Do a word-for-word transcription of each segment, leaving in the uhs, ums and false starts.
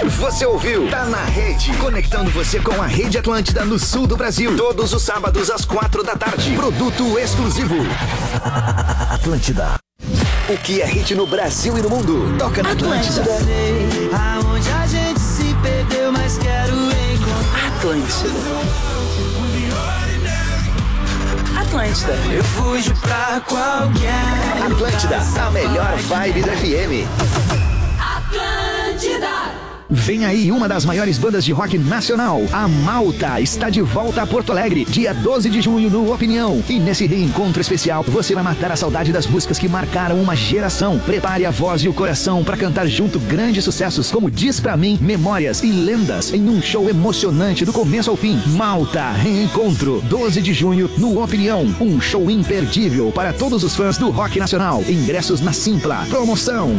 Você ouviu? Tá na rede. Conectando você com a Rede Atlântida no sul do Brasil. Todos os sábados às quatro da tarde. Produto exclusivo. Atlântida. O que é hit no Brasil e no mundo? Toca na Atlântida. Aonde a gente se perdeu, mas quero encontrar. Atlântida. Atlântida. Eu fujo pra qualquer. Atlântida, a melhor vibe do F M. Atlântida. Vem aí uma das maiores bandas de rock nacional. A Malta está de volta a Porto Alegre, dia doze de junho no Opinião. E nesse reencontro especial, você vai matar a saudade das músicas que marcaram uma geração. Prepare a voz e o coração para cantar junto grandes sucessos como Diz Pra Mim, Memórias e Lendas, em um show emocionante do começo ao fim. Malta Reencontro, doze de junho no Opinião. Um show imperdível para todos os fãs do rock nacional. Ingressos na Simpla. Promoção.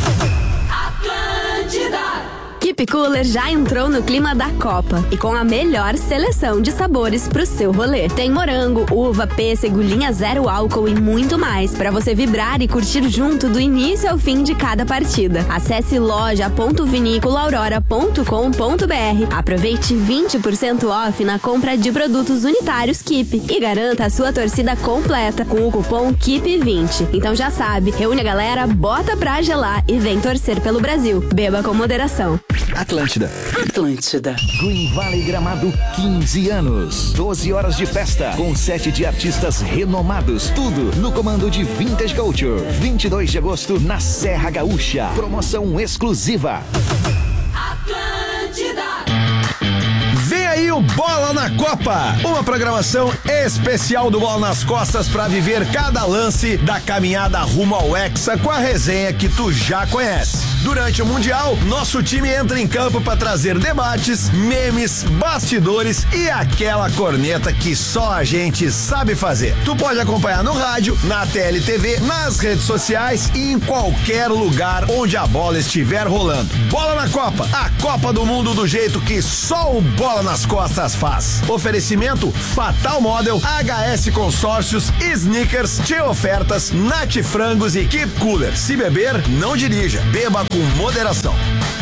Atlântida. Keep Cooler já entrou no clima da Copa e com a melhor seleção de sabores pro seu rolê. Tem morango, uva, pêssego, linha zero álcool e muito mais para você vibrar e curtir junto do início ao fim de cada partida. Acesse loja ponto vinícola aurora ponto com ponto b r. Aproveite vinte por cento off na compra de produtos unitários Keep e garanta a sua torcida completa com o cupom Keep vinte. Então já sabe, reúne a galera, bota pra gelar e vem torcer pelo Brasil. Beba com moderação. Atlântida. Atlântida. Green Valley Gramado, quinze anos. doze horas de festa com sete de artistas renomados. Tudo no comando de Vintage Culture. vinte e dois de agosto na Serra Gaúcha. Promoção exclusiva. Atlântida. Vem aí o Bola na Copa, uma programação especial do Bola nas Costas para viver cada lance da caminhada rumo ao Hexa com a resenha que tu já conhece. Durante o Mundial, nosso time entra em campo para trazer debates, memes, bastidores e aquela corneta que só a gente sabe fazer. Tu pode acompanhar no rádio, na T L T V, nas redes sociais e em qualquer lugar onde a bola estiver rolando. Bola na Copa, a Copa do Mundo do jeito que só o Bola nas Costas faz. Oferecimento Fatal Model, H S Consórcios, Snickers, Tchê Ofertas, Nat Frangos e Keep Cooler. Se beber, não dirija. Beba com moderação.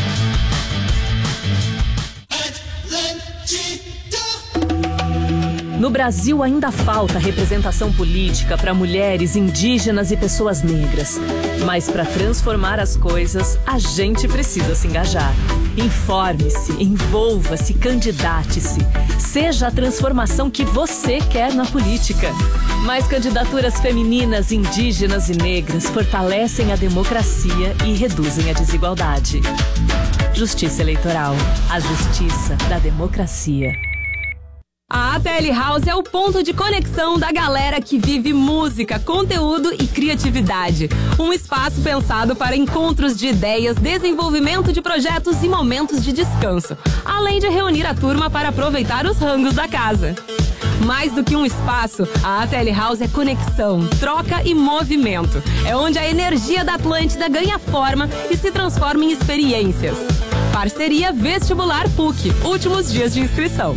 No Brasil ainda falta representação política para mulheres, indígenas e pessoas negras. Mas para transformar as coisas, a gente precisa se engajar. Informe-se, envolva-se, candidate-se. Seja a transformação que você quer na política. Mais candidaturas femininas, indígenas e negras fortalecem a democracia e reduzem a desigualdade. Justiça Eleitoral. A justiça da democracia. A A T L House é o ponto de conexão da galera que vive música, conteúdo e criatividade. Um espaço pensado para encontros de ideias, desenvolvimento de projetos e momentos de descanso, além de reunir a turma para aproveitar os rangos da casa. Mais do que um espaço, a A T L House é conexão, troca e movimento. É onde a energia da Atlântida ganha forma e se transforma em experiências. Parceria Vestibular P U C. Últimos dias de inscrição.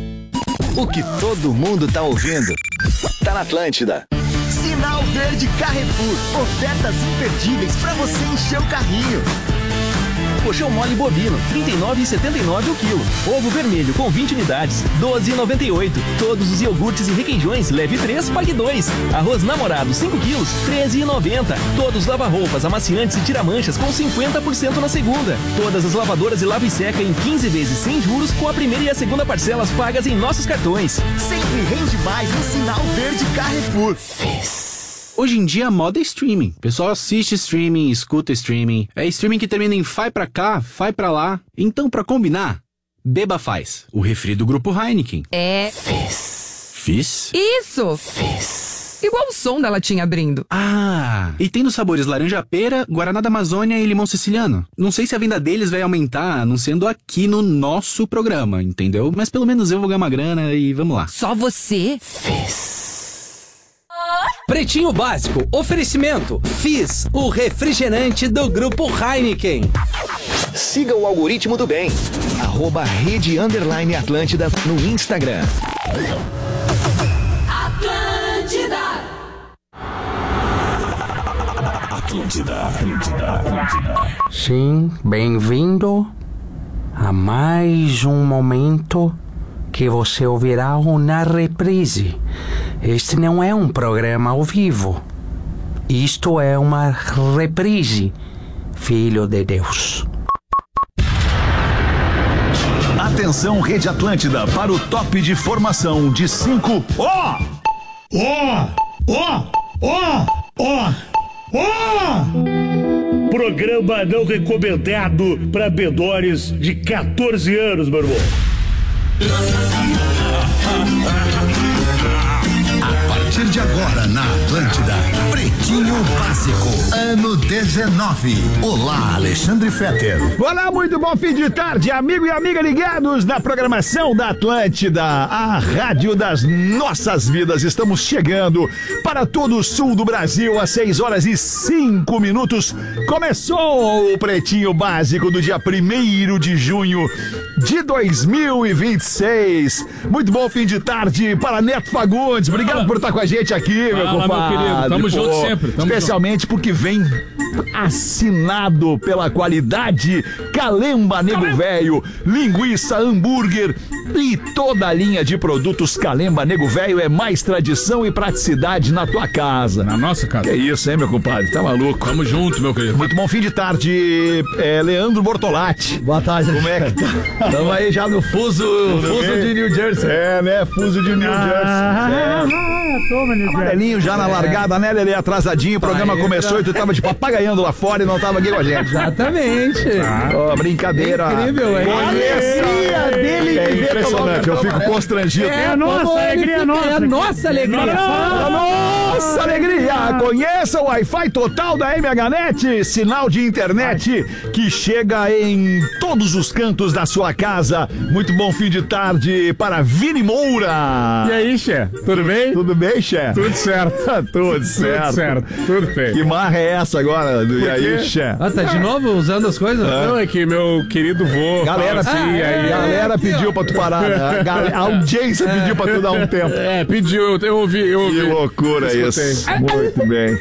O que todo mundo tá ouvindo tá na Atlântida. Sinal Verde Carrefour. Ofertas imperdíveis pra você encher o carrinho. Colchão mole bovino, trinta e nove reais e setenta e nove centavos o quilo. Ovo vermelho com vinte unidades, doze reais e noventa e oito centavos. Todos os iogurtes e requeijões, leve três, pague dois. Arroz Namorado, cinco quilos, treze reais e noventa centavos. Todos lava-roupas, amaciantes e tira-manchas com cinquenta por cento na segunda. Todas as lavadoras e lava e seca em quinze vezes sem juros, com a primeira e a segunda parcelas pagas em nossos cartões. Sempre rende mais no Sinal Verde Carrefour. Fez. Hoje em dia a moda é streaming. O pessoal assiste streaming, escuta streaming. É streaming que termina em vai pra cá, vai pra lá. Então, pra combinar, Beba Faz, o refri do Grupo Heineken. É... Fizz. Fizz? Isso! Fizz. Igual o som da latinha abrindo. Ah, e tem nos sabores laranja-pera, Guaraná da Amazônia e limão siciliano. Não sei se a venda deles vai aumentar, anunciando aqui no nosso programa, entendeu? Mas pelo menos eu vou ganhar uma grana e vamos lá. Só você? Fizz. Pretinho Básico, oferecimento Fizz, o refrigerante do Grupo Heineken. Siga o algoritmo do bem, arroba Rede Underline Atlântida no Instagram. Atlântida. Atlântida, Atlântida, Atlântida. Sim, bem-vindo. a mais um momento que você ouvirá na reprise. Este não é um programa ao vivo. Isto é uma reprise, filho de Deus. Atenção, Rede Atlântida, para o top de formação de cinco. Ó! Ó! Ó! Ó! Ó! Ó! Programa não recomendado para menores de catorze anos, meu irmão. A partir de agora na Atlântida, Pretinho Básico, ano dezenove. Olá, Alexandre Fetter. Olá, muito bom fim de tarde, amigo e amiga ligados na programação da Atlântida, a rádio das nossas vidas. Estamos chegando para todo o sul do Brasil às seis horas e cinco minutos. Começou o Pretinho Básico do dia primeiro de junho de dois mil e vinte e seis. Muito bom fim de tarde para Neto Fagundes. Obrigado por estar com a gente aqui, meu Fala, compadre. meu querido. Tamo Pô, junto sempre. Tamo especialmente junto. Porque vem assinado pela qualidade Calemba Nego Velho, linguiça, hambúrguer e toda a linha de produtos Calemba Nego Velho é mais tradição e praticidade na tua casa. Na nossa casa. Que isso, hein, meu compadre? Tá maluco? Tamo junto, meu querido. Muito bom fim de tarde, é, Leandro Bortolatti. Boa tarde. Como é que tá? Tamo aí já no fuso, fuso de New Jersey. É, né? Fuso de New Jersey. Ah, toma, New Jersey. Amarelinho já na largada, né, Lelê? Atrasadinho, o programa Aí, começou tá. e tu tava de papagaiando lá fora e não tava aqui com a gente. Exatamente. Ó, brincadeira. Incrível, hein? Conhecia dele. É impressionante, eu fico constrangido. É a nossa alegria, nossa. É a nossa alegria. A nossa alegria! Conheça o Wi-Fi total da M H Net, sinal de internet que chega em todos os cantos da sua casa. Muito bom fim de tarde para Vini Moura. E aí, Xé? Tudo bem? Tudo bem, Xé? Tudo certo. Tudo certo. Tudo certo. Tudo bem. Que marra é essa agora? Do E aí, Xé? Ah, tá de novo usando as coisas? Não, é que meu querido vô. Galera, fala assim, ah, aí. a galera pediu pra tu parar, né? A, gal- a audiência pediu pra tu dar um tempo. É, pediu, eu ouvi, eu ouvi. Que loucura Escutei. isso. Muito bem.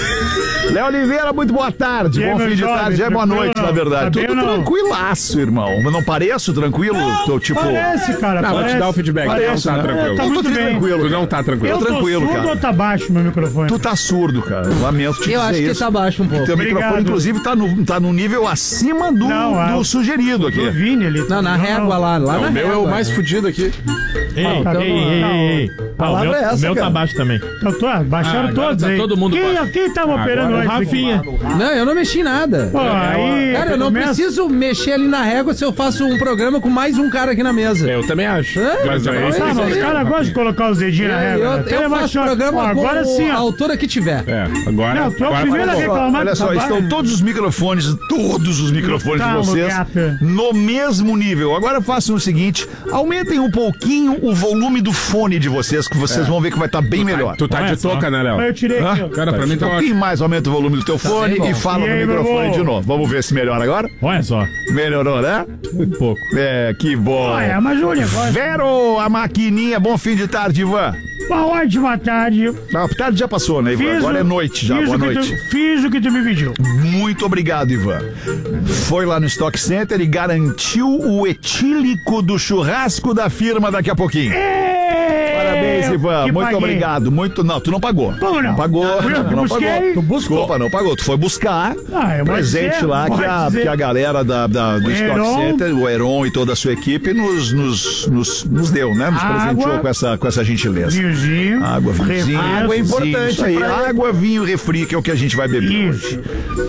Léo Oliveira, muito boa tarde. E aí, Bom meu fim de jovem, tarde, já é boa tranquilo noite, não? na verdade. Tá bem Tudo ou não? tranquilaço, irmão. Mas não pareço tranquilo? Tô tipo. Parece, cara. Não, vou parece. te dar o feedback. Parece, não tá né? tranquilo. Tá Eu tô muito bem. tranquilo. Tu cara. não tá tranquilo. Eu tô tranquilo, surdo cara. ou tá baixo meu microfone? Tu tá surdo, cara. Lamento te dizer Eu acho que isso. tá baixo um pouco. Teu Obrigado. microfone, inclusive, tá no, tá no nível acima do, Não, do ah, sugerido aqui. Do Vini ali. Não, na régua lá, lá Não, na o meu é régua. o mais fudido aqui. Ei, então, ei, ei, ei, ei. palavra o meu, é essa, o meu cara. tá baixo também. Então, tô, baixaram Ah, agora todos tá aí. todo mundo quem, baixo. quem tava operando Agora o antes? Rafinha. Não, eu não mexi em nada. Pô, aí, Cara, eu não começa- preciso mexer ali na régua se eu faço um programa com mais um cara aqui na mesa. Eu também acho. É? Mas aí. É, Tá, mas os aí. caras gostam de colocar os dedinhos na Eu, régua. eu, né? Ele eu vai faço achar- programa Ó, agora com sim, a ó. altura que tiver. É, agora. Não, tu é o agora primeiro a tá bom. reclamar. Olha que só, tá estão baixo. todos os microfones, todos os microfones Tá, de vocês gata. no mesmo nível. Agora façam o seguinte, aumentem um pouquinho o volume do fone de vocês, que vocês vão ver que vai estar bem melhor. Tu tá Olha de só. toca, né, Léo? Mas eu tirei aqui, ó. Cara, pra mim tá Um ótimo. pouquinho mais, aumenta o volume do teu fone bem e bom. fala E no aí, meu microfone amor? de novo. Vamos ver se melhora agora? Olha só. Melhorou, né? Um pouco. É, que bom. Olha, mas o negócio... Vero, a maquininha, bom fim de tarde, Ivan. Uma ótima tarde. A tarde já passou, né, Ivan? Fiz Agora o- é noite já, fiz boa o que noite. Tu, fiz o que tu me pediu. Muito obrigado, Ivan. Foi lá no Stock Center e garantiu o etílico do churrasco da firma daqui a pouquinho. Parabéns, Ivan. que Muito paguei. obrigado. Muito. Não, tu não pagou. Como não? Pagou. Fui eu que não busquei. pagou. Tu buscou. Desculpa, não pagou. Tu foi buscar Ah, eu vou presente dizer, lá que pode a, dizer. que a galera da, da- do Stock Heron. Center, o Heron e toda a sua equipe nos, nos, nos, nos deu, né? Nos Água. presenteou com essa, com essa gentileza. Vinhozinho. Água, vinhozinho. refresco. Água é importante. Isso aí. pra- Água, vinho, refri, que é o que a gente vai beber Isso. hoje.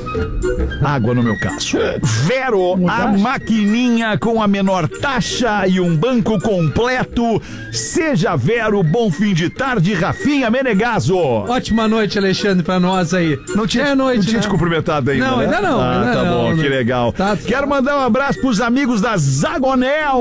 Água no meu caso. Vero, a Mudaste? maquininha com a menor taxa e um banco completo. Seja Vero, bom fim de tarde, Rafinha Menegaso. Ótima noite, Alexandre, pra nós aí. Não tinha, é noite, não tinha né? te cumprimentado ainda, Não, né? ainda não, Ah, ainda tá não, bom, né? que legal. Tá- Quero mandar um abraço pros amigos da Zagonel.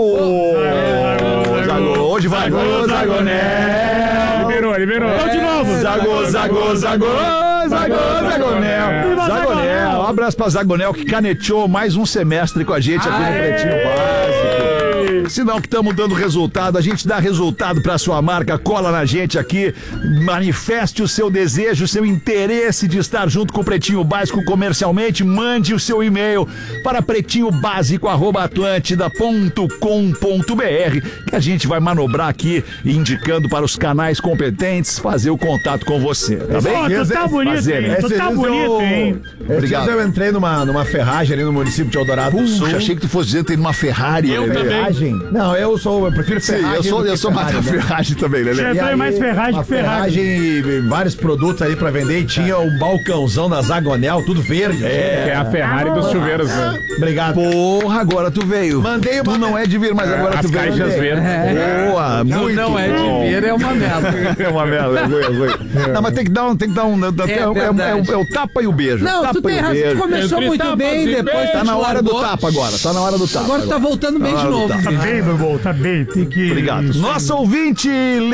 Zago- Hoje vai Zago, Zagonel. Liberou, liberou. Então, de novo. Zago, Zago, Zago, Zago, Zagonel. Viva Zagonel. Zagonel. Um abraço pra Zagonel que caneteou mais um semestre com a gente aqui no Pretinho Básico. Sinal que estamos dando resultado. A gente dá resultado pra sua marca. Cola na gente aqui. Manifeste o seu desejo, o seu interesse de estar junto com o Pretinho Básico comercialmente. Mande o seu e-mail para pretinho básico arroba atlântida ponto com ponto br, que a gente vai manobrar aqui, indicando para os canais competentes fazer o contato com você. Tá bem? Pô, tu tá bonito, Fazer, hein? né? Tu tá Esses bonito, eu- hein? Obrigado. Esses eu entrei numa, numa ferragem ali no município de Eldorado do Sul. Puxa, achei que tu fosse dizer que tem uma Ferrari. Eu Lelê. também. Ferragem? Não, eu sou, eu prefiro Sim, ferragem. eu sou, do eu que sou mais da Ferrari, né? Ferrari também, Lelê. Já tô mais Ferrari uma que Ferrari. ferragem e vários produtos ali pra vender e tinha um balcãozão da Zagonel, tudo verde. É, é a Ferrari dos chuveiros, né? Obrigado. Porra, agora tu veio. Mandei uma... Tu não é de vir, mas agora As tu veio. caixas verdes. Boa, Não, muito não é de bom. ver, é uma merda. É uma merda, é ruim, é ruim. Não, mas tem que dar um. Tem que dar um é, é, é, o- é o tapa e o beijo. Não, tapa tu tem e o razão. beijo. Tu começou Entre muito tapas bem, e depois tu Tá te na hora do largou. tapa agora. Tá na hora do tapa. Agora tu tá voltando bem Tá de na hora do novo. tapa. Tá bem, meu bom, tá bem. Tem que. Obrigado. Isso, Nossa ouvinte,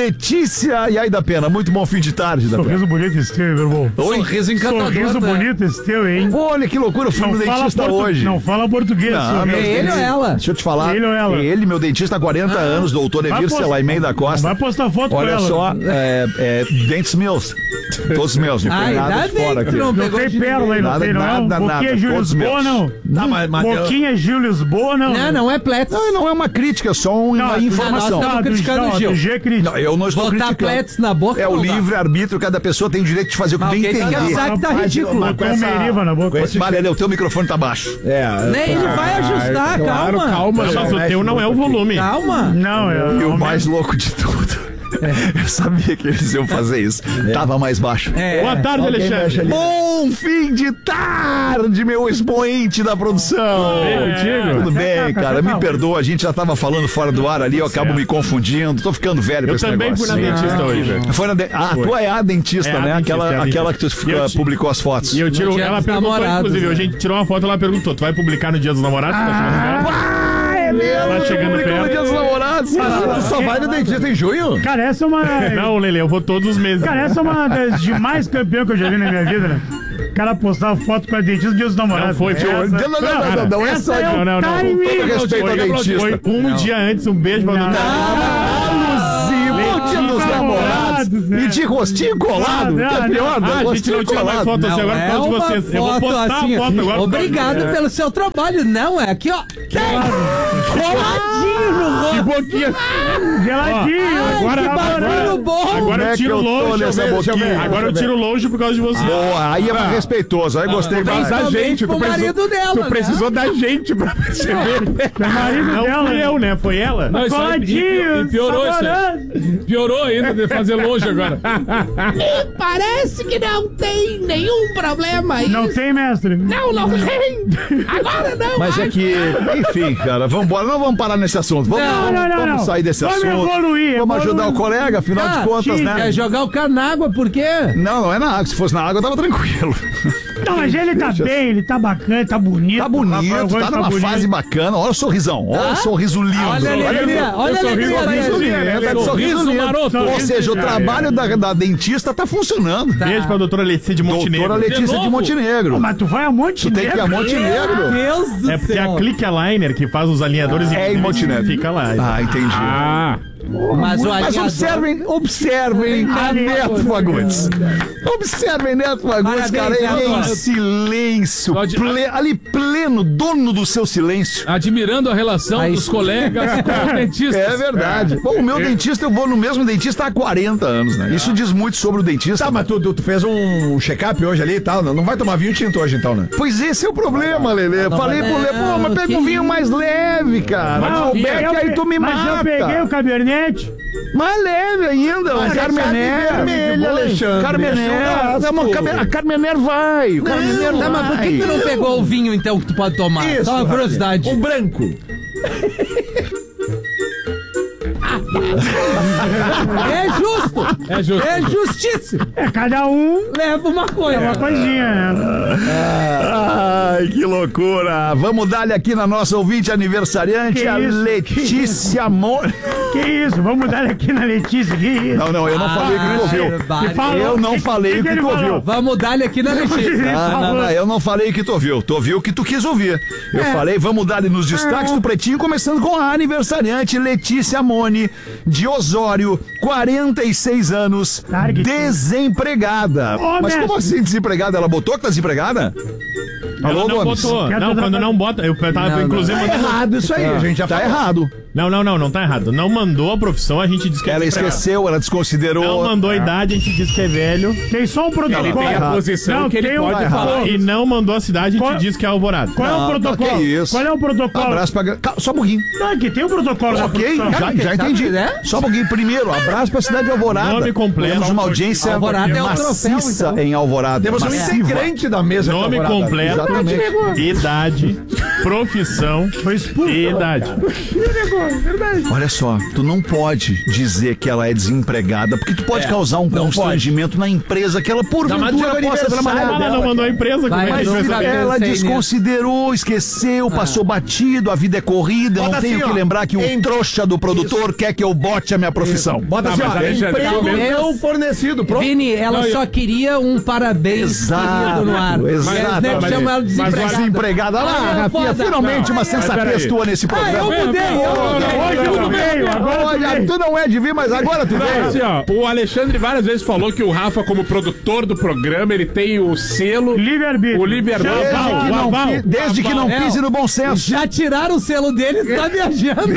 Letícia e aí da Pena. Muito bom fim de tarde, da Pena. Sorriso bonito esse teu, meu irmão. Sorriso encantador. Sorriso né? bonito esse teu, hein? Olha que loucura, eu fui no fala dentista portu- hoje. Não fala português. Não, sorriso. meu É ele ou ela? Deixa eu te falar. Ele ou ela? Ele, meu dentista há quarenta anos, doutor Vai Evir post- Selaimei da Costa. Vai postar foto Olha com ela. só, é, é, dentes meus. Todos meus, não Ah, tem nada ainda de bem fora que aqui. não Não pegou tem de pérola aí, não Nada, tem, não é? Um nada, Boquinha nada, Gil todos Lisboa, meus. não. Não, mas, mas eu- Boquinha Gil Lisboa, não. Não, não é Pletz. Não, não é uma crítica, é só uma Não, informação. nós estamos criticando não, o Gil. do G é crítico. Não, eu não estou Botar criticando. Pletz na boca É o não dá. livre-arbítrio, cada pessoa tem o direito de fazer o que Mas bem alguém tem que entender. avisar que tá Mas, ridículo. mas com Botou um essa- meriva na boca. com esse- Vale, o teu microfone tá baixo. É. Nem ele vai ajustar, Claro, calma. calma. Não, Mas o mexe teu não muito é o aqui. volume. Calma. Não, é. E é o mais louco de tudo. Eu sabia que eles iam fazer isso. Tava mais baixo. É. Boa tarde, Alguém mexe Alexandre. ali. Bom fim de tarde, meu expoente da produção. Bem contigo? Tudo bem, cara. Me perdoa, a gente já tava falando fora do ar ali, eu acabo me confundindo. Tô ficando velho pra Eu esse também negócio. fui na dentista hoje, velho. Foi na de... Ah, tu é a dentista, É a né? dentista, aquela, é a aquela que dentista. tu E eu uh, ti- publicou as fotos. E eu tiro, No dia ela dos perguntou, namorados, inclusive, né? a gente tirou uma foto, ela perguntou, tu vai publicar no dia dos namorados? Tá chegando perto? Ah, é mesmo? Tá chegando Publicou no perto. Dia dos Namorados, cara. Tu só vai no dentista em junho? Cara, essa é uma. Não, Lele, eu vou todos os meses. Cara, essa é uma das de mais campeão que eu já vi na minha vida, né? O cara postava foto com a dentista do dia dos namorados. Não foi, Essa- foi- Não, não, não, não, não, não é essa só é de- o Não, não, não. timing. Com todo respeito ao Foi, dentista. foi um dia antes, um beijo pra doutora. Alusivo, Dia dos Namorados. né? E de rostinho colado. Que é pior, né? Ah, a gente Rostinho não tira mais colado. foto assim, agora é por causa de uma vocês. Eu vou foto postar assim, a foto agora. Obrigado É. pelo seu trabalho. Não, é aqui, ó. Coladinho no rosto. Que boquinha. Geladinho. Ai, Agora- que barulho agora- bom. Agora Como é eu que tiro eu tô longe. nessa eu- boquinha? Agora eu tiro longe por causa de vocês. Boa, aí é mais respeitoso. Aí gostei Mas mais. a gente, tu pro precisou, marido dela, tu né? precisou da gente pra perceber. É marido Não dela. fui eu, né? Foi ela. Não, isso aí, Coladinho. e, e piorou isso aí. Piorou ainda de fazer longe agora. Parece que não tem nenhum problema aí. Não tem, mestre? Não, não tem. Agora não. Mas é que, enfim, cara, vamos embora. Não vamos parar nesse assunto. Vamos, Não, vamos, não, não, vamos não. sair desse Vamos assunto. evoluir, Vamos evoluir. ajudar o colega, afinal de Ah, contas, sim, né? É jogar o cara na água, por quê? Não, não é na água. Se fosse na água, eu tava tranquilo. Não, mas ele tá bem, ele tá bacana, tá bonito. Tá bonito, Rafael Gomes tá numa bonito. fase bacana. Olha o sorrisão, olha o sorriso lindo. Olha a alegria, olha a alegria sorriso dele. lindo, né? Tá de sorriso lindo. maroto. Ou seja, o trabalho da, da dentista tá funcionando. Beijo pra doutora Letícia de Montenegro. Doutora Letícia de, novo? Montenegro. Mas tu vai a Montenegro. Tu tem que ir a Montenegro. Meu Deus do É porque céu. a Click Aligner, que faz os alinhadores É em Montenegro. fica lá. Ah, entendi. Ah, Mas o Mas alinhador- observem, observem a Neto Fagundes. Observem Neto Fagundes, Parabéns, cara, ele é em Neto. silêncio, Pode- ple- ali pleno, dono do seu silêncio. Admirando a relação Aí- dos colegas com os dentistas. É verdade. Bom, o meu dentista, eu vou no mesmo dentista há quarenta anos, né? Isso diz muito sobre o dentista. Tá, mas tu, tu, tu fez um check-up hoje ali e tal. Não, não vai tomar vinho tinto hoje então, né? Pois esse é o problema, Lelê. não Falei vai- pro Lelê, pô, mas pega que um vinho mais leve, cara. Mas Não, o eu Beck peguei- aí tu me Mas mata. eu peguei o Cabernet. Mais leve ainda, o Mas é Carmener. carne vermelha, Alexandre. Carmener. É Não, mas o Carme- a Carmener vai. O Carmener Tá, mas por que que tu não pegou o vinho, então, que tu pode tomar? Isso, Só uma curiosidade. O branco. É justo. É justo. É justíssimo. É, cada um leva uma coisa. é uma coisinha, né? Ai, que loucura. Vamos dar-lhe aqui na nossa ouvinte aniversariante, Que a isso? Letícia Mon... Que isso? Vamos dar aqui na Letícia. Que isso? Não, não, eu não falei o que tu ouviu. barbaridade. falou? Eu não Que- falei que o que que ele tu falou? ouviu. Vamos dar-lhe aqui na Letícia. Não, não, não, eu não falei o que tu ouviu. Tu ouviu o que tu quis ouvir. Eu falei, vamos dar-lhe nos destaques do Pretinho, começando com a aniversariante Letícia Moni, de Osório, quarenta e seis anos, Largue tudo. desempregada. Ô, Mas como mestre. assim desempregada? Ela botou que tá desempregada? Ela Alô, não Gomes? botou. Quer Não, toda- quando não bota. Eu tava, Não, inclusive, Tá mandando. errado isso aí, a gente já Tá falou. errado. Não, não, não, não tá errado. Não mandou a profissão, a gente disse que é Ela desempregado. esqueceu, ela desconsiderou. Não mandou a idade, a gente disse que é velho. Tem só um protocolo. Ele tem a errado. posição Não, que ele tem um- pode tá falar. errado. E não mandou a cidade, a gente Qual- disse que é Alvorada. Qual é o Não, protocolo? tá, que isso. Qual é o protocolo? Abraço pra... Calma, só um pouquinho. Não, aqui tem o protocolo da Ok, produção. já, já entendi. né? Só um pouquinho. Primeiro, abraço pra cidade de Alvorada. Nome completo. Temos uma audiência Alvorada é o troféu, maciça então. em Alvorada. Temos um Massiva. integrante da mesa. de Nome Alvorada. completo, Exatamente. idade, profissão Foi expulso. e idade. Olha só, tu não pode dizer que ela é desempregada, porque tu pode É, causar um constrangimento na empresa que ela Mas dia porventura do possa aniversário trabalhar. Ela dela, não mandou a empresa, como Vai, é que mas a gente vai tira- saber? Ela pensei desconsiderou, esqueceu, passou batido, a vida é corrida, eu Bota não tenho assim, que ó, lembrar que o em- trouxa do produtor quer que eu bote a minha profissão. Bota Tá, assim, mas, ó, Alexandre, emprego pelo não fornecido, pronto. Vini, ela Não, só queria um parabéns querido no ar. Exato, Mas, né, mas- chama ela de mas desempregada. Desempregada. Olha lá, Ah, Rafinha, foda. finalmente uma Não, sensatez peraí. tua nesse Ah, programa. eu mudei, eu mudei. Hoje tu veio, agora tu Olha, veio. tu não é de vir, mas agora tu Não, veio. assim, ó, o Alexandre várias vezes falou que o Rafa, como produtor do programa, ele tem o selo, Livre-arbítrio. o livre-arbítrio. Desde Chama- que não, Val, pi- desde que não Val. pise no bom senso. Já tiraram o selo dele e tá viajando.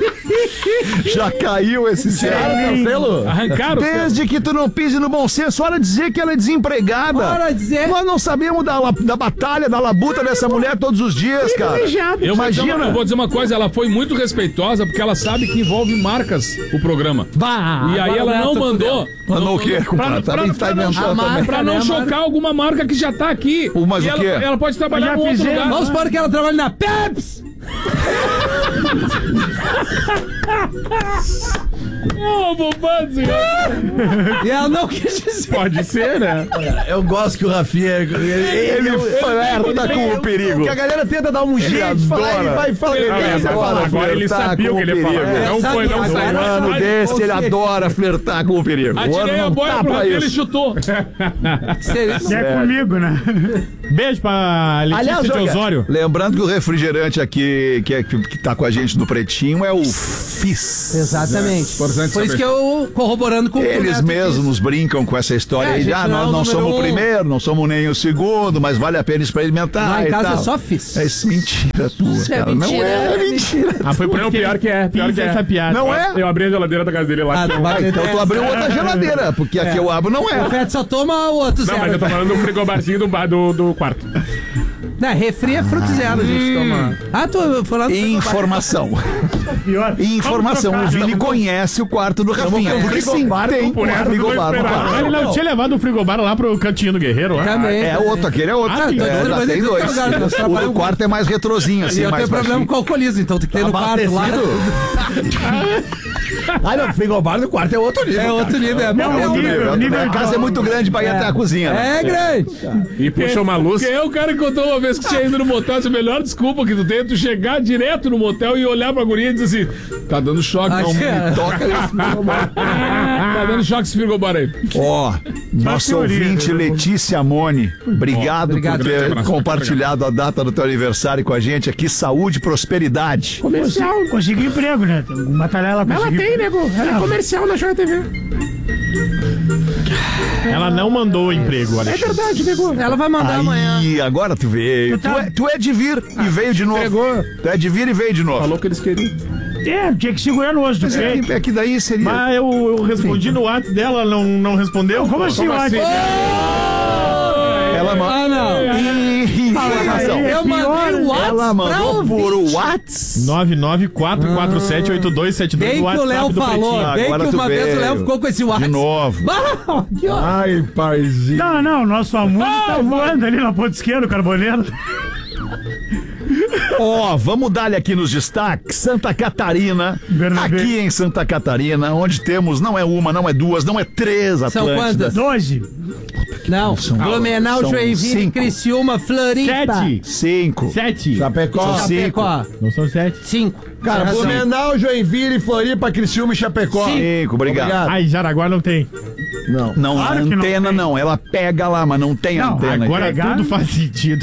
Já caiu esse Tiraram teu selo? Arrancaram o selo. Desde que tu não pise no bom senso, hora dizer que ela é desempregada. Hora dizer. Nós não sabemos da, la- da batalha, da labuta dessa mulher todos os dias, cara. Eu vou, dizer uma, Imagina. eu vou dizer uma coisa, ela foi muito respeitosa porque ela sabe que envolve marcas o programa. Bah, E aí agora ela o não Neto mandou. Mandou o quê, compadre? Pra, Também pra, tá pra não, inventando a também. marca, pra não né, chocar alguma marca que já tá aqui. Pô, mas E o ela, quê? ela pode trabalhar Já em outro fizeram. lugar. Vamos supor que ela trabalha na Peps. Ô, bobando, E ela não quis dizer. Pode ser, né? Eu gosto que o Rafinha... Ele, Ele flerta com o perigo. Que a galera tenta dar um jeito, falar, ele vai falar. Não, mas agora, agora ele flertar sabia o com que ele ia o falar. perigo. Não foi, não Agora saiu. Um ano sabe, desse, ele consciente. adora flertar com o perigo. O ano Atirei a não boia tá pra pra ele, ele isso. chutou. É comigo, né? Beijo pra Letícia Aliás, de olha, Osório. Lembrando que o refrigerante aqui, que, é, que, que tá com a gente no Pretinho, é o Fizz. Exatamente. Importante Por isso saber. que eu corroborando com o que o Eles Neto mesmos brincam com essa história É, a aí de, gente ah, não é nós o não número somos o um. primeiro, não somos nem o segundo, mas vale a pena experimentar. Lá em e casa tal. é só Fizz. É isso, mentira tua, Isso é cara. mentira, Não é, é mentira. Ah, foi Não, porque pior que é, pior fiz que é. essa piada. Não é? Eu abri a geladeira da casa dele lá. Ah, tinha um- vai ter Então tu essa. abriu outra geladeira, porque aqui eu abro não O é. Feto só toma o outro Não, zero. mas eu tô falando do frigobarzinho do, bar- do, do quarto. Não, refri é fruto zero, a gente toma. Ah, tô falando. Informação. Pior. Informação. O Vini conhece o quarto do Rafinha. com Porque sim, frigobar, tem por um essa frigobar não no vou esperar. quarto. Ele não tinha levado o frigobar lá pro cantinho do Guerreiro, lá? Também. É outro, aquele é outro. Ah, então é, tudo já bem, tem então dois. tá ligado, nós O do trabalhamos- quarto é mais retrosinho, E assim, eu mais tenho problema baixinho. com alcoolismo, então tem que ter no quarto lá. Ah, não, frigobar do quarto é outro nível. É outro nível, é Não, bom. É outro nível, nível. nível A casa é muito grande pra ir até a cozinha. né? É grande. E puxa uma luz. Quem é o cara que contou uma vez que tinha ido no motel? Essa é a melhor desculpa que tu tem é tu chegar direto no motel e olhar pra guria e dizer assim: tá dando choque, não. Acho que é. Toca nesse frigobar. Tá dando choque esse frigobar aí. Ó, nossa teoria, ouvinte eu- Letícia Moni, obrigado, Obrigado. por ter Grande abraço, compartilhado a data do teu aniversário com a gente aqui. Saúde e prosperidade. Comercial. Consegui emprego, né? Tem que batalhar ela Ela conseguiu. tem, nego. Ela é comercial na Joia T V. Ela não mandou o emprego, Alexandre. É verdade, nego. Ela vai mandar amanhã. Aí, agora tu veio. Tu Tu tá- é, tu é de vir e veio de novo. entregou. Tu é de vir e veio de novo. Falou que eles queriam. É, tinha que segurar no osso do Mas é peito. que, é que daí seria. Mas eu, eu respondi no WhatsApp dela, não, não respondeu? Como assim, Como assim? ótimo? Ela mandou. Ah, não. Informação. Eu mandei o WhatsApp Ela pra mandou por ouvinte. WhatsApp. nove nove quatro quatro sete oito dois sete dois Bem que o Léo falou, bem Agora que tu uma vez o veio. Léo ficou com esse De WhatsApp. novo. Bah, que ó. Ai, paizinho. Não, não, nosso amor tá voando ali na ponta esquerda, o carboneiro. Ó, oh, vamos dar-lhe aqui nos destaques. Santa Catarina, Bernabé. Aqui em Santa Catarina, onde temos, não é uma, não é duas, não é três Atlântidas. São quantas? doze. Não, São- Blumenau, são Joinville, cinco. Criciúma, Floripa. Sete. Cinco. Sete. Chapecó. Chapecó. Não são sete. Cinco. Cara, Tem razão. Blumenau, Joinville, Floripa, Criciúma e Chapecó. Cinco, obrigado. Ai, Jaraguá não tem. Não. Não, Claro a que não antena tem. não, ela pega lá, mas não tem Não, antena. agora Pegar- tudo faz sentido.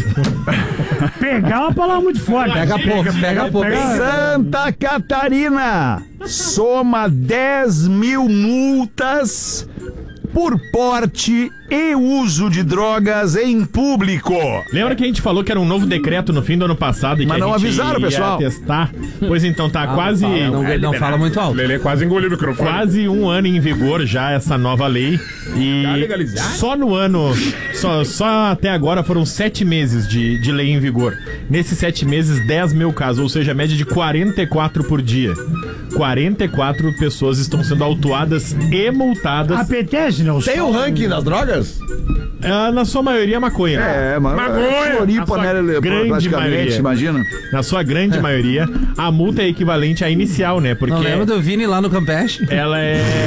Pegar é uma palavra muito forte. Pega pouco, pega pouco. Santa Catarina soma dez mil multas por porte e uso de drogas em público. Lembra que a gente falou que era um novo decreto no fim do ano passado e Mas que a não gente avisaram, ia pessoal. testar? Pois então, tá quase... Não, não, não, não fala muito alto. Lelê quase engoliu o microfone. Quase um ano em vigor já essa nova lei. E Já legalizado? só no ano, só, só até agora foram sete meses de, de lei em vigor. Nesses sete meses, dez mil casos, ou seja, a média de quarenta e quatro por dia. quarenta e quatro pessoas estão sendo autuadas e multadas. Apetece, não? Tem o ranking das drogas? Ah, na sua maioria, maconha. É, mas Maconha! Floripa, Na sua né, Lelê? grande Praticamente, maioria. imagina. Na sua grande maioria, a multa é equivalente à inicial, né? Porque Não lembra do Vini lá no Campeche? ela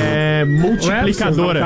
é multiplicadora.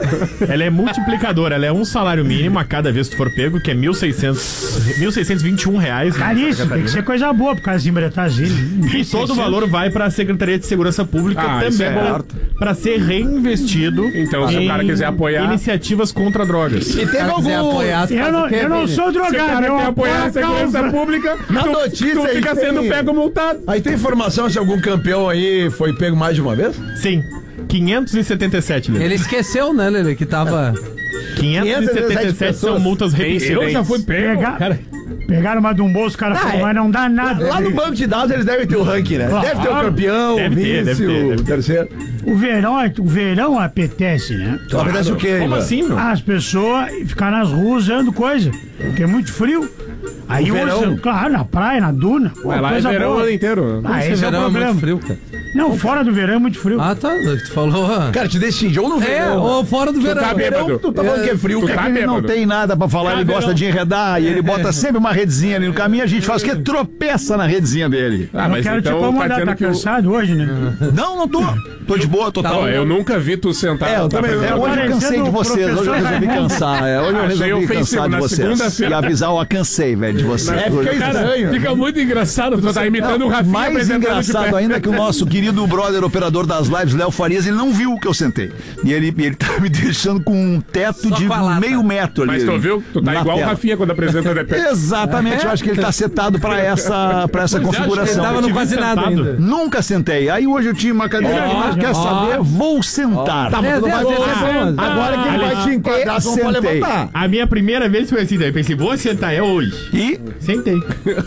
Ela é multiplicadora. Ela é um salário mínimo a cada vez que tu for pego, que é mil e seiscentos e vinte e um reais. né, Caríssimo, Santa tem que ser Catarina. coisa boa, por causa de embretagem. E todo o valor vai para a Secretaria de Segurança Pública Ah, isso também, é para ser reinvestido. Então, se o em cara quiser apoiar- iniciativas contra drogas. E teve algum... Eu não, eu não sou Se o drogado, cara eu quer apoiar a apoio a segurança causa. pública, Na tu, notícia tu aí fica tem- sendo pego multado. Aí tem informação se algum campeão aí foi pego mais de uma vez? Sim, quinhentos e setenta e sete, Lelê. Ele esqueceu, né, Lele, que tava... quinhentos e setenta e sete são multas repetidas. Eu já fui pego. Pega- Cara, Pegaram uma de um bolso, o cara falou, é. mas não dá nada. Lá no banco de dados eles devem ter o ranking, né? Claro. Deve ter o campeão, Deve o ter, deve vice, ter, deve o ter. terceiro. O verão, é- o verão apetece, né? Acontece o quê, Como Ivan? assim, meu? As pessoas ficar nas ruas usando coisa, porque é muito frio. Aí No verão? usam, claro, na praia, na duna. Pô, Mas lá é coisa verão o boa. ano inteiro. Ah, Esse esse é o verão é problema. muito frio, cara. Não, fora do verão é muito frio. Ah, tá. Tu falou... Cara, te decidiu no É, verão. ou fora do verão. tá bêbado. verão, tu tá falando que é frio, Tu cara. tá Ele não bêbado. tem nada pra falar, ele gosta de enredar e ele bota sempre uma redezinha ali no caminho, a gente faz o quê? Tropeça na redezinha dele. Ah, eu mas quero então te tá incomodar, dizendo tá que o... cansado hoje, né? Não, não tô. Tô de boa, total. Pô, eu nunca vi tu sentar. É, eu também. Tá É, hoje eu cansei de vocês. Hoje eu resolvi cansar. É, hoje eu Achei resolvi ofensivo. cansar de Na vocês. segunda-feira- E avisar, ó, cansei, velho, de vocês. É, fica estranho. Fica muito engraçado. Tu tá imitando o Rafinha Mais apresentando de engraçado pé. ainda que o nosso querido brother operador das lives, Léo Farias, ele não viu que eu sentei. E ele, ele tá me deixando com um teto Só de com a lata. meio metro ali. Mas tu viu? Tu tá na igual tela. o Rafinha quando apresenta de pé. Exatamente, eu acho que ele tá setado pra essa, pra essa configuração. Ele tava no quase nada ainda. Nunca sentei. Aí hoje eu tinha uma cadeira, mas quer saber? Vou sentar. Tá, mas tu não vai voltar. Agora quem vai te enquadrar, tu não pode Sentei. levantar. A minha primeira vez foi assim, daí eu pensei, vou sentar, é hoje. E Sentei.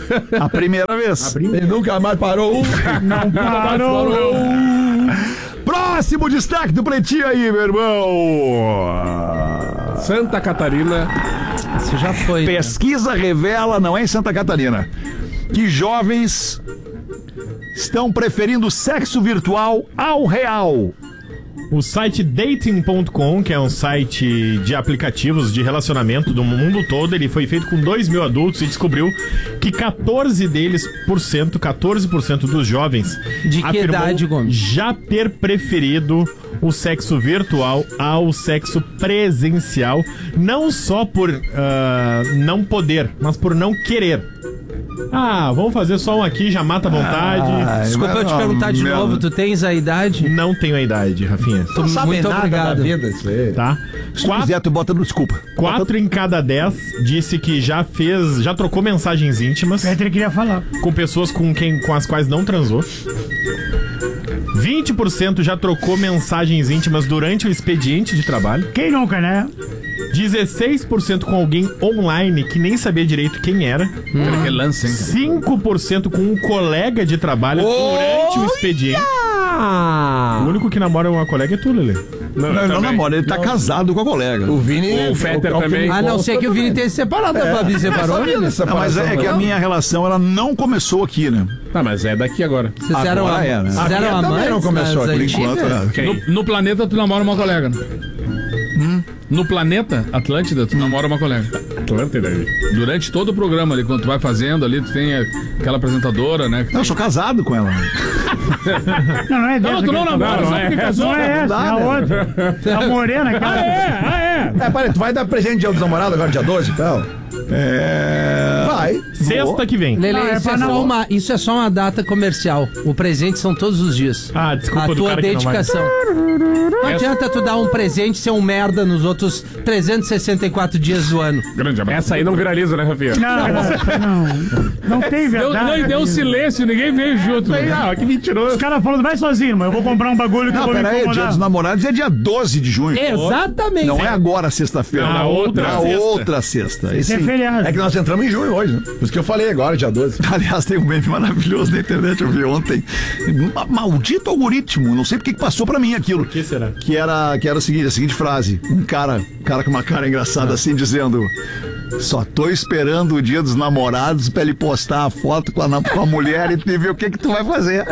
a primeira vez. Ele nunca mais parou. Não parou. Próximo destaque do Pretinho aí, meu irmão. Santa Catarina. Isso já foi. Pesquisa revela, não é em Santa Catarina, que jovens estão preferindo sexo virtual ao real. O site dating ponto com, que é um site de aplicativos de relacionamento do mundo todo, ele foi feito com dois mil adultos e descobriu que quatorze deles por cento, quatorze por cento dos jovens De que afirmou idade, Gomes? já ter preferido o sexo virtual ao sexo presencial, não só por ah, não poder, mas por não querer. Ah, vamos fazer só um aqui, já mata a vontade. Ai, Desculpa eu te mas- perguntar de merda. novo, tu tens a idade? Não tenho a idade, Rafinha. Tu- Não sabe Muito nada obrigado. da vida, isso aí. Tá? Se tu quiser, tu bota no desculpa. Quatro em cada dez disse que já fez, já trocou mensagens íntimas Peter queria falar. com pessoas com quem, com as quais não transou. vinte por cento já trocou mensagens íntimas durante o expediente de trabalho. Quem nunca, né? dezesseis por cento com alguém online que nem sabia direito quem era. Que lance, hein? cinco por cento com um colega de trabalho durante o expediente. O único que namora uma colega é tu, Lelê. Não, ele não namora, ele tá casado com a colega. O Vini... O Fetter o- o- também. A não ser que o Vini tenha se separado. A Babi separou, sabia Vini? dessa Não, mas é que a minha relação, ela não começou aqui, né? Tá, mas é daqui agora. Vocês eram, Agora a, é, né? vocês A minha eram também amantes não começou nas aqui, antigas? Enquanto, né? Quem? No, no planeta tu namora uma colega, né? Hum? No planeta Atlântida tu namora uma colega. Atlanta, daí. Durante todo o programa ali, quando tu vai fazendo ali, tu tem aquela apresentadora, né? Não, eu sou casado com ela. Não, não é dessa. Não, tu não namora, não, só porque casou. não é essa, é a outra. É a morena, aquela. Ah, é? Ah, é? É, peraí, tu vai dar presente dia dos namorados agora, dia doze e tal? É. Vai. Sexta que vem. Lele, Não, é isso, pra é não- só uma, isso é só uma data comercial. O presente são todos os dias. Ah, desculpa A do tua cara que não vai. dedicação. Não adianta tu dar um presente e ser um merda nos outros trezentos e sessenta e quatro dias do ano. Grande abraço. Essa aí não viraliza, né, Rafinha? Não, não, não tem Deu, verdade. não, e deu um silêncio, ninguém veio junto. né? Ah, que mentiroso. Os caras falando, vai sozinho, mas eu vou comprar um bagulho que eu Não, vou me peraí, dia incomodar. dos namorados é dia doze de junho. Exatamente. Não é agora, sexta-feira. Não, na outra Na sexta. outra sexta. Isso é feriado. É que nós entramos em junho hoje, né? Por isso que eu falei agora, dia doze. Aliás, tem um meme maravilhoso na internet, eu vi ontem. Ma- Maldito algoritmo, não sei porque que passou pra mim aquilo. O que será? Que era, que era o seguinte, a seguinte frase. Um cara, um cara com uma cara engraçada assim, dizendo... Só tô esperando o dia dos namorados pra ele postar a foto com a, na- com a mulher e ver o que que tu vai fazer.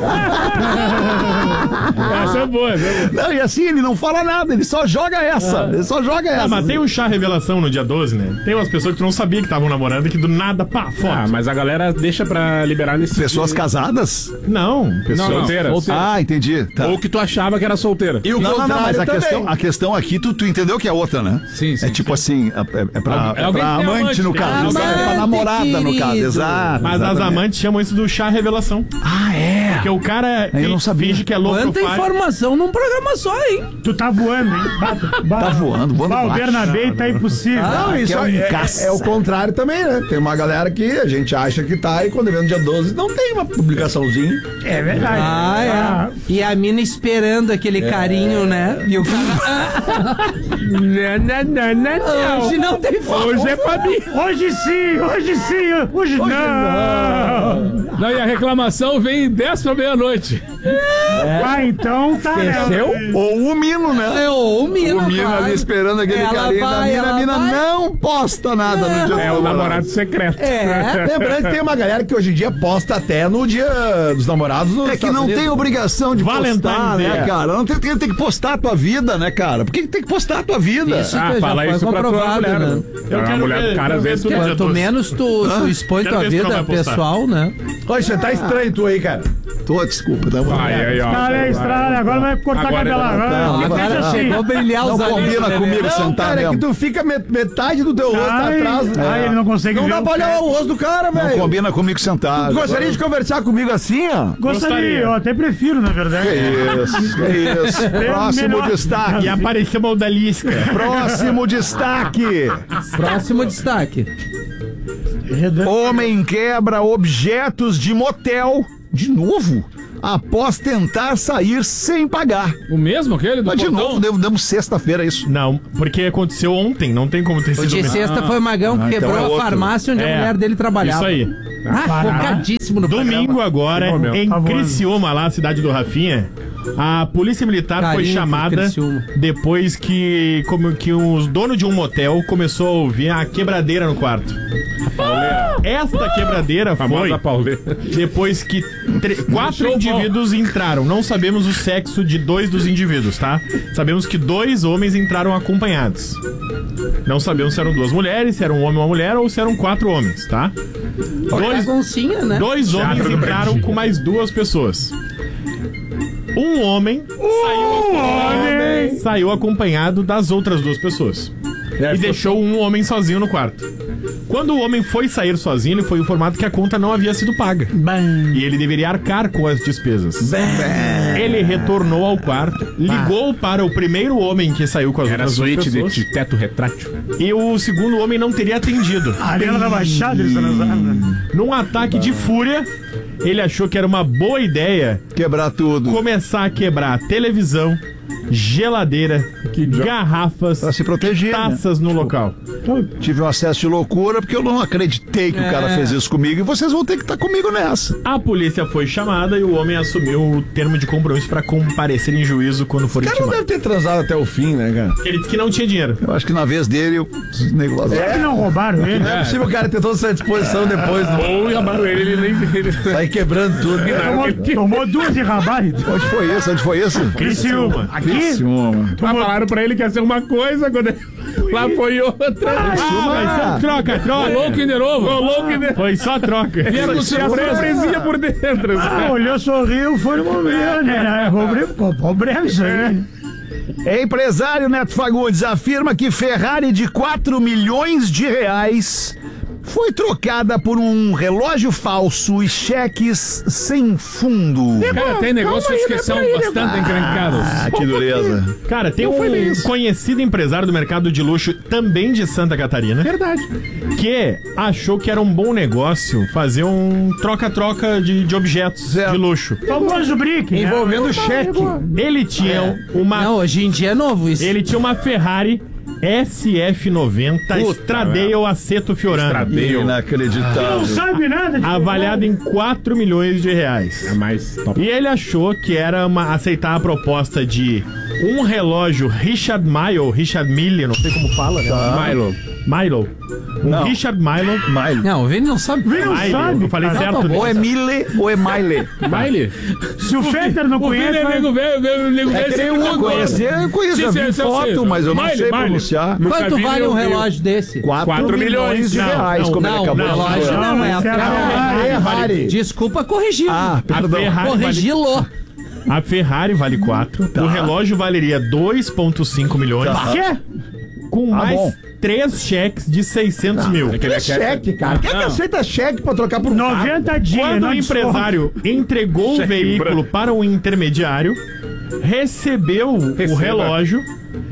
Essa é boa, essa é boa. Não, e assim, ele não fala nada, ele só joga essa. Ele só joga essa. Ah, mas tem um chá revelação no dia doze, né? Tem umas pessoas que tu não sabia que estavam namorando e que do nada, pá, foto. Ah, mas a galera deixa pra liberar nesse Pessoas dia. casadas? Não, Pessoas pessoas... solteiras. Ah, entendi. Tá. Ou que tu achava que era solteira. E o não, não, não, mas a também. questão, a questão aqui, tu, tu entendeu que é outra, né? Sim, sim, É tipo assim, é, é pra, Algu- é alguém pra tem amante, amante, no né? caso. Amante, é pra namorada, no caso, querido. exato. Mas as exatamente. amantes chamam isso do chá revelação. Ah, é? Porque o cara Eu não fi- sabia. finge que é louco. Quanta faz- informação num programa só, hein? Tu tá voando, hein? Bata, bata. Tá voando, voando Bah, o baixo. Bernabé tá impossível. Não, isso é, um é, é, caça. é o contrário também, né? Tem uma galera que a gente acha que tá e quando vê no dia doze não tem uma publicaçãozinha. É verdade. Ah, é. E a mina esperando aquele carinho, né? E o cara. Não, não, não, não, não. Hoje não tem foto. Hoje é pra mim. Hoje sim, hoje sim, hoje, não. Não. Não, e a reclamação vem dez pra meia-noite. Ah, então tá. Esqueceu? Ou o Mino, né? É, ou o Mino, O Mino claro. ali esperando aquele Ela carinho da vai, mina. A ela mina vai. não posta nada no dia É dos o namorados. namorado secreto. É. Lembrando que tem uma galera que hoje em dia posta até no dia dos namorados. É que não tem obrigação de Valentine's postar, Day. né, cara? Não tem, tem, tem que postar a tua vida, né, cara? Por que que tem que postar a tua vida? Isso Ah, já fala foi isso pra tua comprovado, mulher, né? né? Eu a quero mulher ver- do cara, quero às ver vezes, tudo. quer. Quanto menos tu, tu expõe Quero tua ver se tu vida vai postar. pessoal, né? Olha, você tá estranho tu aí, cara. Tô, desculpa, tá bom. Ai, ai, ó. Estralha, estralha, agora vai cortar Agora- cabelo. Agora, Não, agora, agora deixa assim. chegou a brilhar Não os olhos. combina né? comigo Não, sentar cara, mesmo. que tu fica metade do teu rosto Ai, atrás. ai, ele não consegue Não ver dá o pra olhar pé. o rosto do cara, velho. Não combina comigo sentar. Tu gostaria de conversar comigo assim, ó? Gostaria, eu até prefiro, na verdade. Que isso, que isso. Próximo melhor. destaque. E apareceu uma odalisca. Próximo destaque. Próximo destaque. Homem quebra objetos de motel. De novo? Após tentar sair sem pagar. O mesmo aquele do Mas de portão? novo, deu- demos sexta-feira isso. Não, porque aconteceu ontem, não tem como ter O sido de mesmo. sexta foi o Magão que Ah, então quebrou é a outro. farmácia onde a É, mulher dele trabalhava. Isso aí. Ah, focadíssimo no Domingo programa. agora, Que momento. em Tá voando. Criciúma, lá, a cidade do Rafinha, a polícia militar Carinho foi de chamada Criciúma. depois que, como, que os donos de um motel começou a ouvir a quebradeira no quarto. Esta quebradeira foi Famosa pauleira. depois que tre- quatro Show, indivíduos entraram. Não sabemos o sexo de dois dos indivíduos, tá? Sabemos que dois homens entraram acompanhados. Não sabemos se eram duas mulheres, se era um homem ou uma mulher, ou se eram quatro homens, tá? Dois, Baguncinha, né? dois homens Teatro do entraram Brandinho. com mais duas pessoas. Um homem saiu, acompanhado, saiu acompanhado das outras duas pessoas. E deixou um homem sozinho no quarto. Quando o homem foi sair sozinho, ele foi informado que a conta não havia sido paga. E ele deveria arcar com as despesas. Ele retornou ao quarto, ligou para o primeiro homem que saiu com as Era outras duas suíte de, pessoas. de teto retrátil. E o segundo homem não teria atendido. A arena da Baixada, eles transaram, né? Num ataque de fúria, ele achou que era uma boa ideia Quebrar tudo. começar a quebrar televisão, geladeira, garrafas, Pra se proteger, né? taças no local. Tive um acesso de loucura porque eu não acreditei que o cara fez isso comigo e vocês vão ter que estar comigo nessa. A polícia foi chamada e o homem assumiu o termo de compromisso para comparecer em juízo quando for O cara não intimado. deve ter transado até o fim, né, cara? Ele disse que não tinha dinheiro. Eu acho que na vez dele, eu... negócio. É que não roubaram ele. Não é possível o cara ter toda essa disposição depois. Ou acabaram ele, ele nem. Ele... Sair quebrando tudo. Tomou, tomou duas de rabai. Onde foi isso? Onde foi isso? Criciúma. Aqui? Criciúma. Ah, falaram pra ele que ia ser uma coisa quando ele... Lá foi outra. Ah, vai ser um troca, troca. Rolou o Kinder Ovo. Rolou o Kinder. Foi só troca. Vieram com surpresinha por dentro. Ah, olhou, sorriu, foi no momento, né? Problema, problema isso aí. Empresário Neto Fagundes afirma que Ferrari de quatro milhões de reais foi trocada por um relógio falso e cheques sem fundo. Cara, tem negócios que são bastante encrencados. Ah, que dureza. Cara, tem um conhecido empresário do mercado de luxo, também de Santa Catarina. Verdade. Que achou que era um bom negócio fazer um troca-troca de, de objetos de luxo. Famoso brick. Envolvendo cheque. Ele tinha uma... Não, hoje em dia é novo isso. Ele tinha uma Ferrari S F noventa Stradale Aceto Fiorano. Inacreditável. Não sabe nada de avaliado em quatro milhões de reais. É mais top. E ele achou que era uma, aceitar a proposta de um relógio Richard Mille, Richard Mille, não sei como fala, né? Tá. Milo. Milo. Um Não. Richard Milo. Mile. Não, o Vini não sabe. Vini não Mile, sabe. eu falei cara. certo. Não, tá Ou é Mile ou é Mile. Baile? Se o Fetter não O Vini conhece, é vai- nego velho, velho, nego É velho. que nem sempre eu contou. conhecer, eu conheço, Sim, já sim, vi sim, foto, sim. mas eu não Baile, sei baile. pronunciar. Nunca Quanto vi, vale eu um vi. relógio desse? quatro milhões de Não, reais, não, como ele não, acabou não, de relógio falar. não, é a Essa é a Ferrari. Ferrari. Desculpa corrigir. Ah, A perdão. Ferrari vale, Corrigi-lo. a Ferrari vale quatro. O relógio valeria dois vírgula cinco milhões. Quê? Com Tá mais bom. três cheques de seiscentos mil. É que ele É quer- cheque, cara. Quem é que Não. aceita cheque pra trocar por um carro? noventa dias. Quando não o desconto. empresário entregou o Cheque veículo branco. para o intermediário, recebeu o Receba. relógio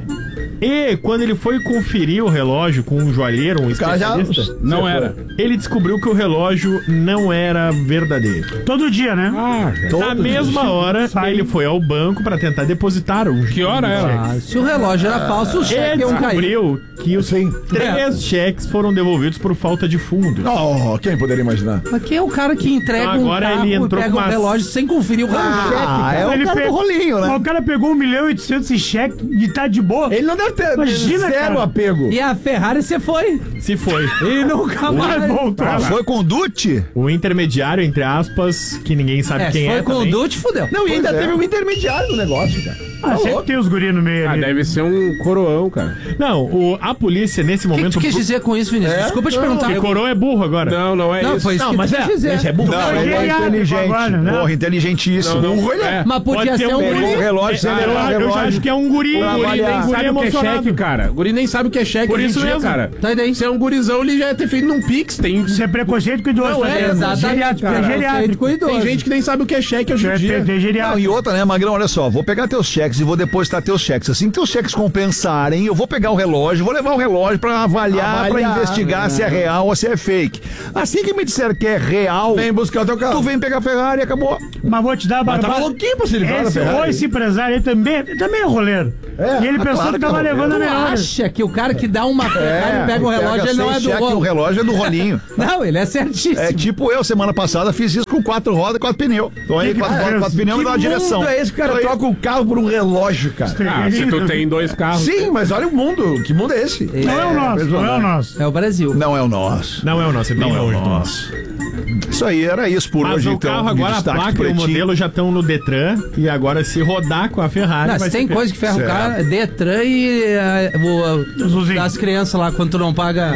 e quando ele foi conferir o relógio com um joalheiro, um cara já- especialista, Não era. ele descobriu que o relógio não era verdadeiro. Todo dia, né? Ah, Na mesma hora, Sai. ele foi ao banco para tentar depositar um que hora era? Ah, se o relógio era falso, o Ele cheque iam cair. descobriu que os Sim. três cheques foram devolvidos por falta de fundo. Oh, quem poderia imaginar? Mas quem é o cara que entrega Então, um agora carro ele e entrou pega com um uma- relógio sem conferir o relógio? Ah, é o Ele cara pe- do rolinho, Mas né? o cara pegou um milhão e oitocentos em cheque e tá de boa. Ele não deve ter Imagina, zero cara. apego. E a Ferrari você foi. Se foi. E nunca mais voltou. Ah, foi com o Dutti? O intermediário, entre aspas, que ninguém sabe É, quem se foi é com o também. Dutti, fudeu. Não, e ainda Pois é. teve um intermediário no negócio, cara. Ah, sempre tem os guris no meio Ah, ali. deve ser um coroão, cara. Não, o, a polícia nesse O que, que momento... tu quis dizer com isso, Vinícius? É? Desculpa te Não, perguntar. Que coroa é burro agora. Não, não é Não, isso. foi isso Não, que mas tu é, quis dizer. esse é burro. Não, Não, ele é geriátrico inteligente. agora, né? Porra, inteligentíssimo. Não, não, Burro ele é. é. Mas podia Pode ser ser um um guri. Pegou o relógio, sem Ah, levar o eu, eu já relógio. acho que é um guri. Pra Um guri, avaliar. tem guri Sabe o que é emocionado. cheque, cara? O guri nem sabe o que é cheque Por hoje em isso dia, mesmo. cara. Tá daí. Se é um gurizão, ele já ia ter feito num Pix. Tem, Isso é preconceito com idoso. Não, tá é, vendo? exatamente, Geriátrico, cara. é Conceito geriátrico. com idoso. tem gente que nem sabe o que é cheque hoje em Tem, dia. tem Não, geriátrico. e outra, né, Magrão? Olha só, vou pegar teus cheques e vou depositar teus cheques. Assim que teus cheques compensarem, eu vou pegar o relógio, vou levar o relógio pra avaliar, Avaliar, pra investigar né? se é real ou se é fake. Assim que me disser que é real, Vem buscar o teu carro. tu vem pegar a Ferrari e acabou. Mas vou te dar a Mas barbada. tava louquinho pra se livrar da Esse, Ferrari. ou esse empresário aí também, também é roleiro. É, e ele ah, pensou claro que que tava é roleiro. levando a Tu melhor. acha que o cara que dá uma Ferrari e pega um relógio, ele não é seis do cheque, o rolo? relógio é do rolinho. Não, ele é certíssimo. É tipo eu, semana passada, fiz isso com quatro rodas e quatro pneus. Então aí, Que quatro que rodas, é quatro isso? pneus me dá uma Que direção. mundo é esse que o cara Aí- troca o carro por um relógio, cara? Ah, se tu tem dois carros. Sim, mas olha o mundo. Que mundo é esse? Não é o nosso, não é o nosso. É o Brasil. Não é o nosso. Não é o nosso, é bem Não é o longe do nosso. Isso aí, era isso por Mas hoje, o então. carro de agora, a destaque placa e o pretinho. modelo já estão no Detran e agora se rodar com a Ferrari Não, vai se tem ser coisa que ferra o Certo. cara, Detran e eh, o, Zuzinho. as crianças lá, quando tu não paga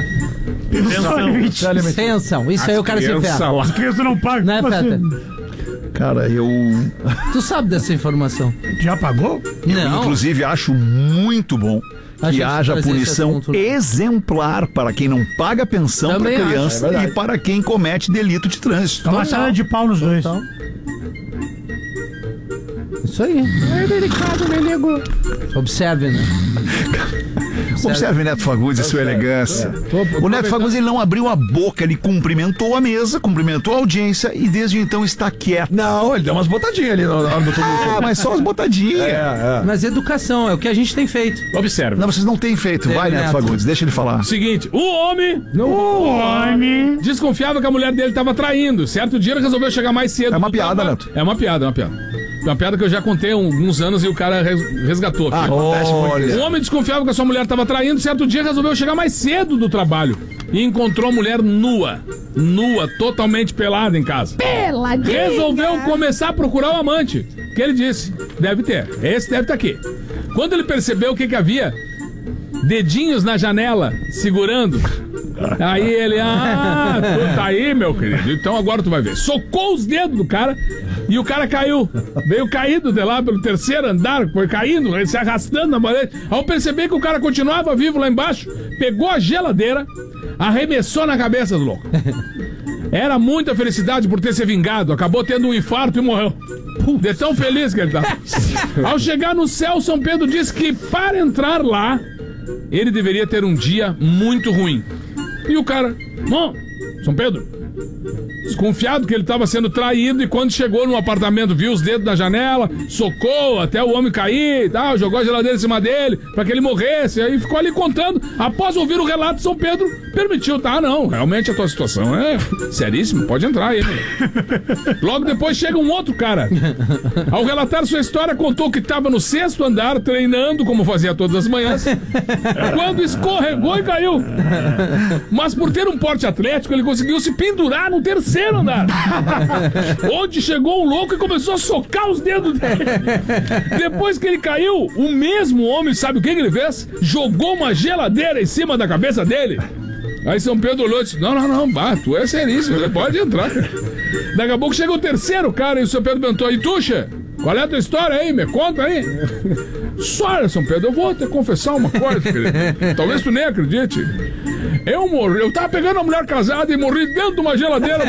Pensão. pensão. Isso aí o cara se crianças ferra. lá. As crianças não pagam. Né, Como assim? Feta? Cara, eu, Tu sabe dessa informação? Já pagou? Não. inclusive, acho muito bom A que gente haja trazer esse punição assunto, né? exemplar para quem não paga pensão para Também acho, criança é verdade. e para quem comete delito de trânsito. Uma salada de pau nos dois. Isso aí. É delicado, né, nego? Observe, né? Observe Neto Fagundes e sua elegância. O Neto Fagundes ele não abriu a boca, ele cumprimentou a mesa, cumprimentou a audiência e desde então está quieto. Não, ele deu umas botadinhas ali na hora do tumulto. Ah, mas só as botadinhas. É, é. Mas educação é o que a gente tem feito. Observe. Não, vocês não têm feito. Tem, Vai, Neto Neto. Fagundes, deixa ele falar. Seguinte, o homem O homem. desconfiava que a mulher dele estava traindo. Certo dia ele resolveu chegar mais cedo. É uma do piada, trabalho. Neto. É uma piada, é uma piada. É uma piada que eu já contei há alguns anos e o cara res- resgatou aqui. Ah, acontece muito O isso. homem desconfiava que a sua mulher estava traindo. Certo dia resolveu chegar mais cedo do trabalho e encontrou a mulher nua. Nua, totalmente pelada em casa. Peladinha. Resolveu começar a procurar o amante. Que ele disse, deve ter. Esse deve estar aqui. Quando ele percebeu o que que havia, dedinhos na janela, segurando. Aí ele, ah, tu tá aí, meu querido, então agora tu vai ver. Socou os dedos do cara e o cara caiu. Veio caído de lá pelo terceiro andar, foi caindo, se arrastando na parede. Ao perceber que o cara continuava vivo lá embaixo, pegou a geladeira, arremessou na cabeça do louco. Era muita felicidade por ter se vingado, acabou tendo um infarto e morreu. De tão feliz que ele tá. Ao chegar no céu, São Pedro disse que para entrar lá, ele deveria ter um dia muito ruim. E o cara, bom, São Pedro, desconfiado que ele estava sendo traído, e quando chegou no apartamento, viu os dedos na janela, socou até o homem cair e tal, jogou a geladeira em cima dele para que ele morresse, aí ficou ali contando. Após ouvir o relato, São Pedro permitiu, tá, não, realmente a tua situação é seríssima, pode entrar aí. Logo depois chega um outro cara. Ao relatar sua história, contou que estava no sexto andar treinando, como fazia todas as manhãs, quando escorregou e caiu. Mas por ter um porte atlético, ele conseguiu se pendurar no terceiro andar, onde chegou um louco e começou a socar os dedos dele. Depois que ele caiu, o mesmo homem, sabe o que, que ele fez? Jogou uma geladeira em cima da cabeça dele. Aí São Pedro olhou e disse, não, não, não, bah, tu é seríssimo, você pode entrar. Daqui a pouco chega o terceiro cara e o São Pedro perguntou, e tu, che, qual é a tua história aí? Me conta aí. Olha, São Pedro, eu vou te confessar uma coisa, querido. Talvez tu nem acredite. Eu morri, eu tava pegando uma mulher casada e morri dentro de uma geladeira.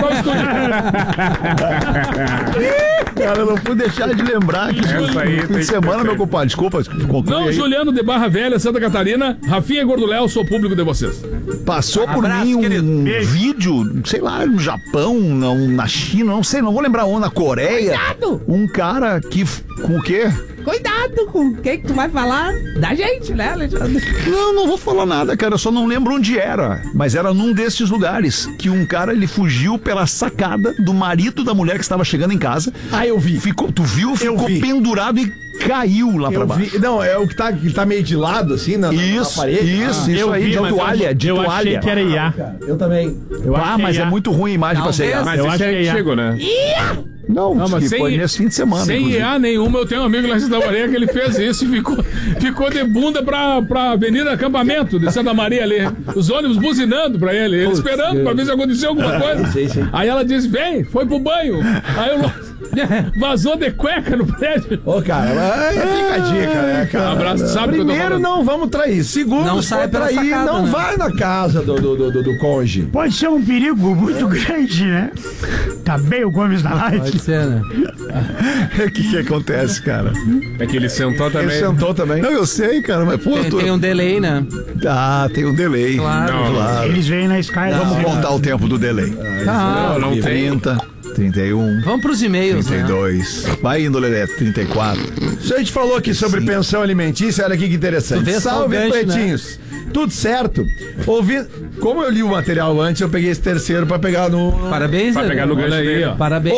Cara, eu não pude deixar de lembrar que Essa aí, no fim de semana, meu compadre, desculpa, Não, aí. Juliano de Barra Velha, Santa Catarina, Rafinha Gordoléu, sou público de vocês. Passou por Abraço, mim um querido. vídeo, sei lá, no Japão, não, na China, não sei, não vou lembrar onde, na Coreia. Cuidado! Um cara que, com o quê? Cuidado com o que que tu vai falar da gente, né, Alexandre? Não, não vou falar nada, cara, eu só não lembro onde era. Mas era num desses lugares que um cara, ele fugiu pela sacada do marido da mulher que estava chegando em casa. Ah, eu vi. Ficou, tu viu? Ficou vi. pendurado e caiu lá pra Eu baixo. vi. Não, é o que tá, que tá meio de lado, assim, na, Isso, na parede. isso, Ah, isso eu aí, vi, de mas eu- toalha, de eu toalha. achei que era I A. Eu também. Eu ah, acho mas que é muito ruim a imagem pra ser I A. Mas Eu esse acho aí que é I A. chegou, né? Não, Não, mas que sem, foi nesse fim de semana. sem inclusive. I A nenhuma, eu tenho um amigo lá em Santa Maria que ele fez isso e ficou, ficou de bunda pra, pra Avenida Acampamento de Santa Maria ali. Os ônibus buzinando pra ele, ele esperando pra ver se aconteceu alguma coisa. Sim, sim. Aí ela disse, vem, foi pro banho. Aí o vazou de cueca no prédio. Ô, cara, mas fica a dica, né, cara? Um abraço, sabe o que eu tô Primeiro, falando? não vamos trair. Segundo, Não se sai for pela trair, sacada, não né? vai na casa do, do, do, do, do cônjuge. Pode ser um perigo muito grande, né? Tá bem o Gomes da Pode Light. ser, né? O que que acontece, cara? É que ele sentou também. Ele sentou também. Não, eu sei, cara, mas pô, Tem, tu... tem um delay, né? Ah, tem um delay. Claro. Não, claro. Eles vêm na Sky. Vamos contar o tempo do delay. Tá. Não, não tem. trinta, trinta e um, Vamos pros e-mails, trinta e né? dois. Vai indo, Lelé, trinta e quatro. Se a gente falou aqui sobre Sim. pensão alimentícia, olha aqui que interessante. Tu vê só Salve, o gancho, pretinhos. Tudo certo? Ouvi... Como eu li o material antes, eu peguei esse terceiro pra pegar no... Parabéns, Pra né? pegar no gancho Olha aí, dele. ó. Parabéns.